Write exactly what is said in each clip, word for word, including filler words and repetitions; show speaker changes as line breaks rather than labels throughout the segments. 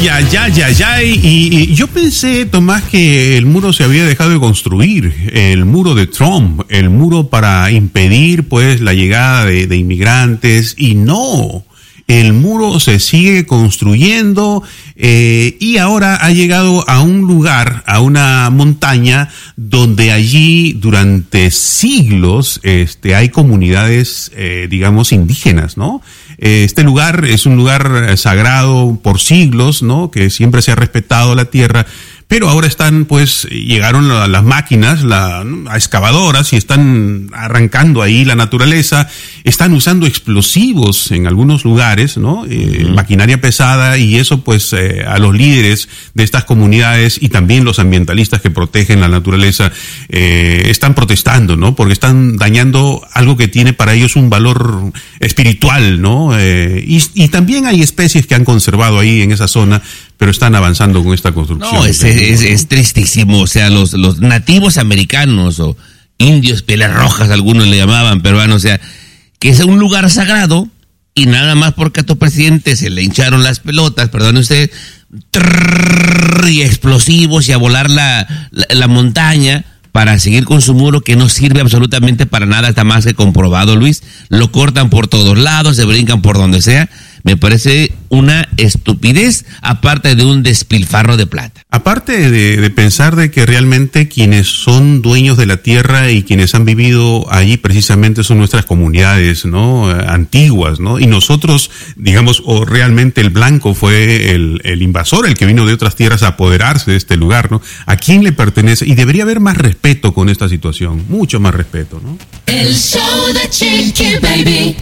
Ay, ay, ay, ay, ay. Y, y yo pensé, Tomás, que el muro se había dejado de construir, el muro de Trump, el muro para impedir, pues, la llegada de, de inmigrantes, y no. El muro se sigue construyendo eh, y ahora ha llegado a un lugar, a una montaña, donde allí durante siglos este, hay comunidades, eh, digamos, indígenas, ¿no? Este lugar es un lugar sagrado por siglos, ¿no? Que siempre se ha respetado la tierra. Pero ahora están, pues, llegaron las máquinas, las excavadoras, y están arrancando ahí la naturaleza, están usando explosivos en algunos lugares, ¿no? Eh, uh-huh. Maquinaria pesada, y eso, pues, eh, a los líderes de estas comunidades y también los ambientalistas que protegen la naturaleza, eh, están protestando, ¿no? Porque están dañando algo que tiene para ellos un valor espiritual, ¿no? Eh, y, y también hay especies que han conservado ahí en esa zona, pero están avanzando con esta construcción.
No, es, es, es tristísimo. O sea, los, los nativos americanos o indios pieles rojas, algunos le llamaban peruanos, o sea, que es un lugar sagrado y nada más porque a tu presidente se le hincharon las pelotas, perdone usted, trrr, y explosivos y a volar la, la, la montaña para seguir con su muro que no sirve absolutamente para nada, está más que comprobado, Luis. Lo cortan por todos lados, se brincan por donde sea. Me parece una estupidez, aparte de un despilfarro de plata.
Aparte de, de pensar de que realmente quienes son dueños de la tierra y quienes han vivido allí precisamente son nuestras comunidades, ¿no? Antiguas, ¿no? Y nosotros, digamos, o realmente el blanco fue el, el invasor, el que vino de otras tierras a apoderarse de este lugar, ¿no? ¿A quién le pertenece? Y debería haber más respeto con esta situación, mucho más respeto, ¿no?
El show de Chiqui Baby.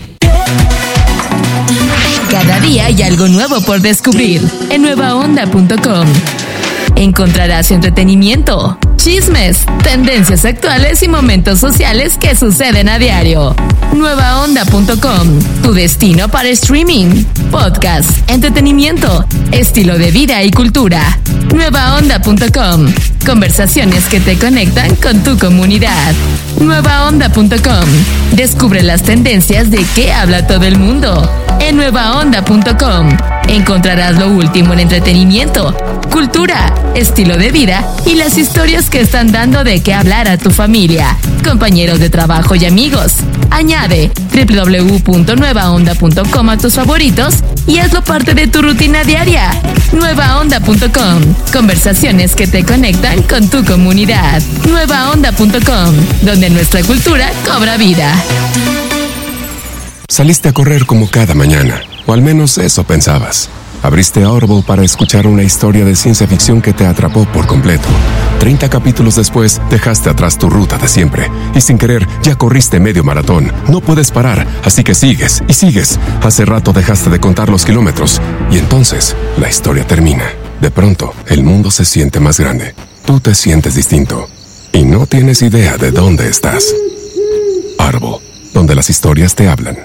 Cada día hay algo nuevo por descubrir en nueva onda punto com. Encontrarás entretenimiento, chismes, tendencias actuales y momentos sociales que suceden a diario. nueva onda punto com, tu destino para streaming, podcast, entretenimiento, estilo de vida y cultura. nueva onda punto com, conversaciones que te conectan con tu comunidad. nueva onda punto com, descubre las tendencias de qué habla todo el mundo. En nueva onda punto com encontrarás lo último en entretenimiento, cultura, estilo de vida y las historias que están dando de qué hablar a tu familia, compañeros de trabajo y amigos. Añade doble u doble u doble u punto nueva onda punto com a tus favoritos y hazlo parte de tu rutina diaria. nueva onda punto com, conversaciones que te conectan con tu comunidad. nueva onda punto com, donde nuestra cultura cobra vida.
Saliste a correr como cada mañana, o al menos eso pensabas. Abriste Audible para escuchar una historia de ciencia ficción que te atrapó por completo. Treinta capítulos después, dejaste atrás tu ruta de siempre. Y sin querer, ya corriste medio maratón. No puedes parar, así que sigues y sigues. Hace rato dejaste de contar los kilómetros. Y entonces, la historia termina. De pronto, el mundo se siente más grande. Tú te sientes distinto. Y no tienes idea de dónde estás. Audible, donde las historias te hablan.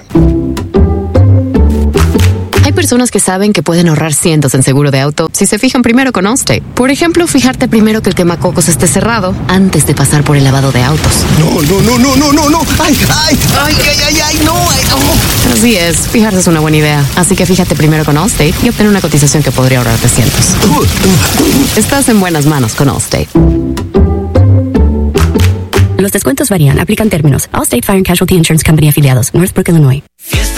Hay personas que saben que pueden ahorrar cientos en seguro de auto si se fijan primero con Allstate. Por ejemplo, fijarte primero que el quemacocos esté cerrado antes de pasar por el lavado de autos.
No, no, no, no, no, no, no. Ay, ay, ay, ay, ay, ay, no. Ay, oh.
Así es, fijarse es una buena idea. Así que fíjate primero con Allstate y obtén una cotización que podría ahorrarte cientos. Estás en buenas manos con Allstate.
Los descuentos varían, aplican términos. Allstate Fire and Casualty Insurance Company afiliados, Northbrook, Illinois.
Fiesta